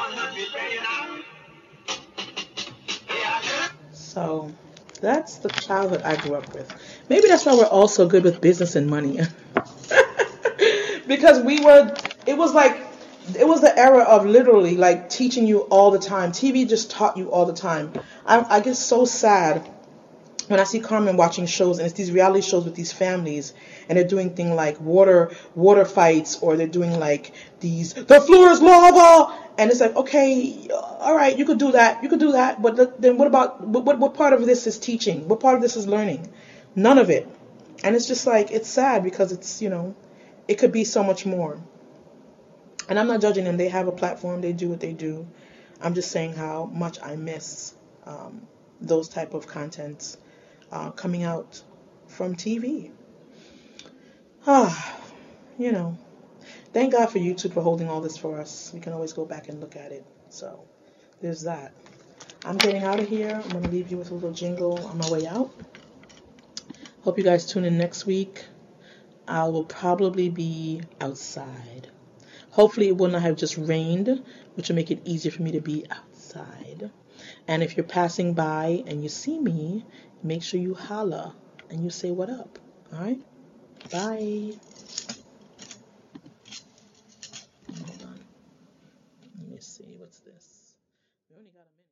So that's the childhood I grew up with. Maybe that's why we're all so good with business and money. Because it was like, it was the era of literally like teaching you all the time. TV just taught you all the time. I get so sad when I see Carmen watching shows, and it's these reality shows with these families, and they're doing things like water fights, or they're doing like the floor is lava, and it's like, okay, all right, you could do that, but then what about what part of this is teaching? What part of this is learning? None of it. And it's just like, it's sad because it's, it could be so much more. And I'm not judging them. They have a platform. They do what they do. I'm just saying how much I miss those type of contents coming out from TV. Ah, you know. Thank God for YouTube for holding all this for us. We can always go back and look at it. So there's that. I'm getting out of here. I'm going to leave you with a little jingle on my way out. Hope you guys tune in next week. I will probably be outside. Hopefully it will not have just rained, which will make it easier for me to be outside. And if you're passing by and you see me, make sure you holla and you say what up. All right? Bye. Hold on. Let me see. What's this? We only got a minute.